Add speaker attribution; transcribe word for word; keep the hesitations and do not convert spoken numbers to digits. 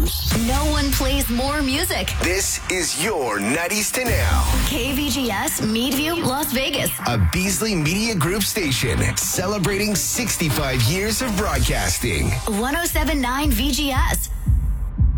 Speaker 1: news.
Speaker 2: No one plays more music.
Speaker 1: This is your nineties to now.
Speaker 2: K V G S, Meadview, Las Vegas.
Speaker 1: A Beasley Media Group station celebrating sixty-five years of broadcasting.
Speaker 2: one oh seven point nine V G S.